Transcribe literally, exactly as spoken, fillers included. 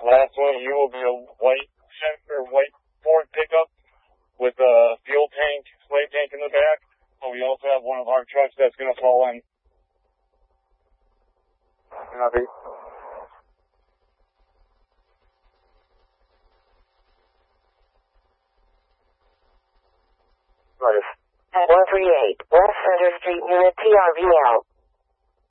Last one of you will be a white or white Ford pickup with a fuel tank, slave tank in the back. But we also have one of our trucks that's going to fall in. Copy. one thirty-eight West Center Street, Unit T R V L.